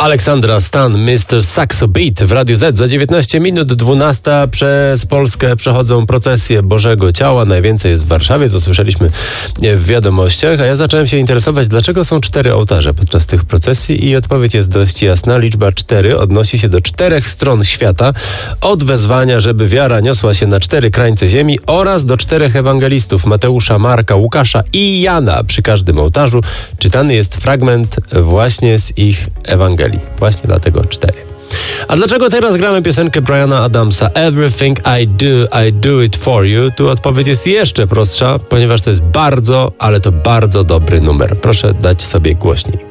Aleksandra Stan, Mr. Saxo Beat w Radiu Z. Za 19 minut 12 przez Polskę przechodzą procesje Bożego Ciała. Najwięcej jest w Warszawie, co słyszeliśmy w wiadomościach. A ja zacząłem się interesować, dlaczego są 4 ołtarze podczas tych procesji i odpowiedź jest dość jasna. Liczba 4 odnosi się do 4 stron świata. Od wezwania, żeby wiara niosła się na 4 krańce ziemi oraz do 4 ewangelistów Mateusza, Marka, Łukasza i Jana. Przy każdym ołtarzu czytany jest fragment właśnie z ich Ewangelii. Właśnie dlatego 4. A dlaczego teraz gramy piosenkę Briana Adamsa Everything I do it for you? Tu odpowiedź jest jeszcze prostsza, ponieważ to jest bardzo, ale to bardzo dobry numer. Proszę dać sobie głośniej.